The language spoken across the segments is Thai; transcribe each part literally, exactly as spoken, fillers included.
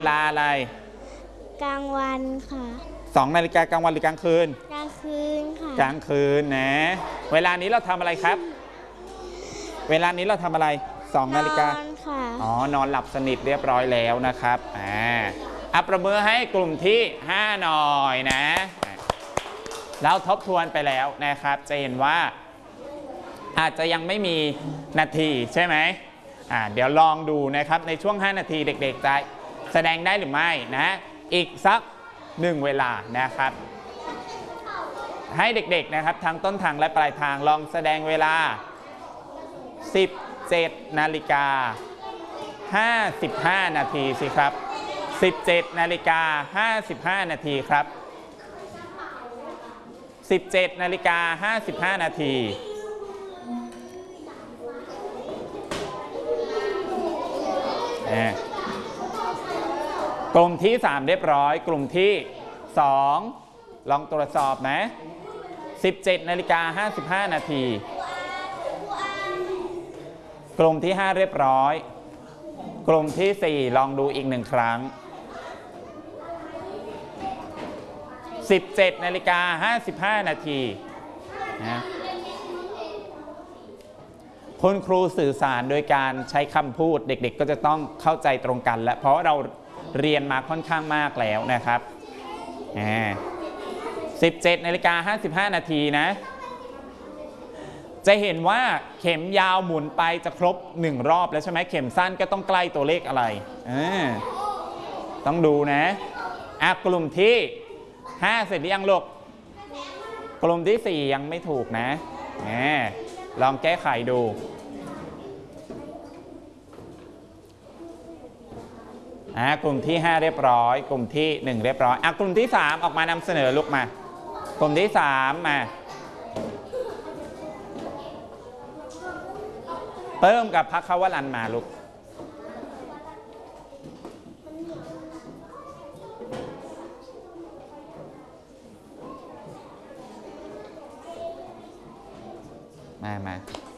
เวลาอะไรกลางวันค่ะสองนาฬิกากลางวันหรือกลางคืนกลางคืนค่ะกลางคืนนะเวลานี้เราทำอะไรครับเวลานี้เราทำอะไรสองนาฬิกาค่ะอ๋อนอนหลับสนิทเรียบร้อยแล้วนะครับอ่าอัปประมือให้กลุ่มที่ห้าหน่อยนะเราทบทวนไปแล้วนะครับจะเห็นว่าอาจจะยังไม่มีนาทีใช่ไหมอ่าเดี๋ยวลองดูนะครับในช่วงห้านาทีเด็กๆจะแสดงได้หรือไม่นะอีกสักหนึ่งเวลานะครับให้เด็กๆนะครับทั้งต้นทางและปลายทางลองแสดงเวลาสิบเจ็ดนาฬิกาห้าสิบห้านาทีสิครับสิบเจ็ดนาฬิกาห้าสิบห้านาทีครับสิบเจ็ดนาฬิกาห้าสิบห้านาทีกลุ่มที่สามเรียบร้อยกลุ่มที่สองลองตรวจสอบนะสิบเจ็ดนาฬิกาห้าสิบห้านาทีกลุ่มที่ห้าเรียบร้อยกลุ่มที่สี่ลองดูอีกหนึ่งครั้งสิบเจ็ดนาฬิกาห้าสิบห้านาทีนะคุณครูสื่อสารโดยการใช้คำพูดเด็กๆก็จะต้องเข้าใจตรงกันและเพราะเราเรียนมาค่อนข้างมากแล้วนะครับสิบเจ็ดนาฬิกาห้าสิบห้านาทีนะจะเห็นว่าเข็มยาวหมุนไปจะครบหนึ่งรอบแล้วใช่ไหมเข็มสั้นก็ต้องใกล้ตัวเลขอะไรต้องดูนะอ่ะกลุ่มที่ห้าเสร็จหรือยังลูกกลุ่มที่สี่ยังไม่ถูกนะลองแก้ไขดูอ่ากลุ่มที่ห้าเรียบร้อยกลุ่มที่หนึ่งเรียบร้อยอ่ะกลุ่มที่สามออกมานำเสนอลูกมากลุ่มที่สามมาเพิ่มกับพักควรันมาลูกมามา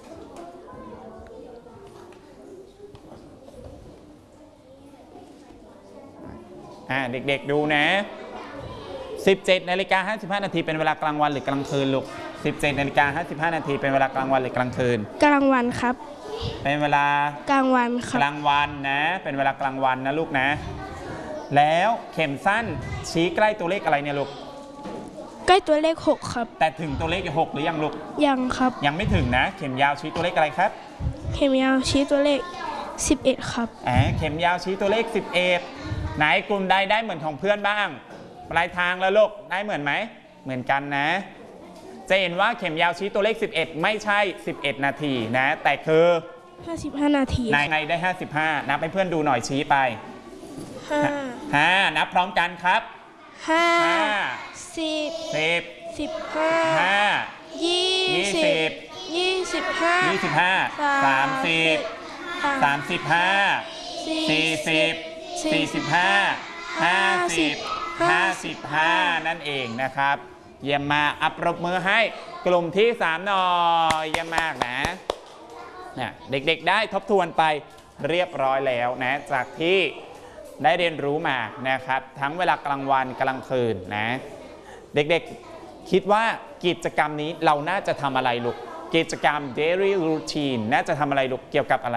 อ่าเด็กๆดูนะสิบเจ็ดนาฬิกาห้าสิบห้านาทีเป็นเวลากลางวันหรือกลางคืนลูกสิบเจ็ดนาฬิกาห้าสิบห้านาทีเป็นเวลากลางวันหรือกลางคืนกลางวันครับเป็นเวลากลางวันครับกลางวันนะเป็นเวลากลางวันนะลูกนะแล้วเข็มสั้นชี้ใกล้ตัวเลขอะไรเนี่ยลูกใกล้ตัวเลขหกครับแต่ถึงตัวเลขหกหรือยังลูกยังครับยังไม่ถึงนะเข็มยาวชี้ตัวเลขอะไรครับเข็มยาวชี้ตัวเลขสิบเอ็ดครับแหมเข็มยาวชี้ตัวเลขสิบเอ็ดไหนกลุ่มใดได้เหมือนของเพื่อนบ้างปลายทางแล้วลูกได้เหมือนไหมเหมือนกันนะจะเห็นว่าเข็มยาวชี้ตัวเลขสิบเอ็ดไม่ใช่สิบเอ็ดนาทีนะแต่คือห้าสิบห้านาทีไหนไงได้ห้าสิบห้านับให้เพื่อนดูหน่อยชี้ไปห้าห้านับพร้อมกันครับห้าสิบสิบสิบห้าห้ายี่สิบยี่สิบห้ายี่สิบห้าสามสิบสามสิบห้าสี่สิบสี่สิบห้าห้าสิบห้าสิบห้านั่นเองนะครับเยี่ยมมากอัปรบมือให้กลุ่มที่สามหน่อยเยี่ยมมากนะเนี่ยเด็กๆได้ทบทวนไปเรียบร้อยแล้วนะจากที่ได้เรียนรู้มานะครับทั้งเวลากลางวันกลางคืนนะเด็กๆคิดว่ากิจกรรมนี้เราน่าจะทำอะไรลูกกิจกรรม daily routine น่าจะทำอะไรลูกเกี่ยวกับอะไร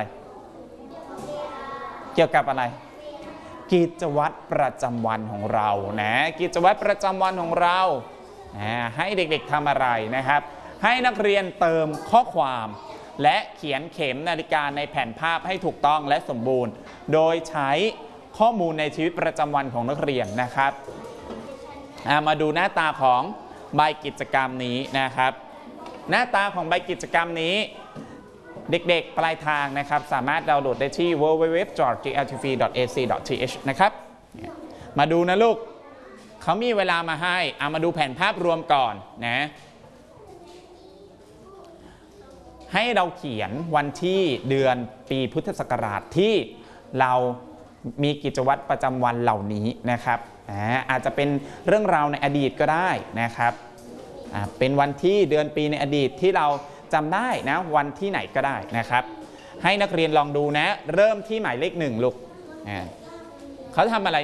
เกี่ยวกับอะไรกิจวัตรประจำวันของเรานะกิจวัตรประจำวันของเราให้เด็กๆทำอะไรนะครับให้นักเรียนเติมข้อความและเขียนเข็มนาฬิกาในแผ่นภาพให้ถูกต้องและสมบูรณ์โดยใช้ข้อมูลในชีวิตประจำวันของนักเรียนนะครับมาดูหน้าตาของใบกิจกรรมนี้นะครับหน้าตาของใบกิจกรรมนี้เด็กๆปลายทางนะครับสามารถดาวน์โหลดได้ที่ ดับเบิลยู ดับเบิลยู ดับเบิลยู ดอท จี แอล ที วี ดอท เอ ซี ดอท ที เอช นะครับมาดูนะลูกเขามีเวลามาให้เอามาดูแผนภาพรวมก่อนนะให้เราเขียนวันที่เดือนปีพุทธศักราชที่เรามีกิจวัตรประจำวันเหล่านี้นะครับอาจจะเป็นเรื่องราวในอดีตก็ได้นะครับเป็นวันที่เดือนปีในอดีตที่เราจำได้นะวันที่ไหนก็ได้นะครับให้นักเรียนลองดูนะเริ่มที่หมายเลขหนึ่งลูกเขาทำอะไร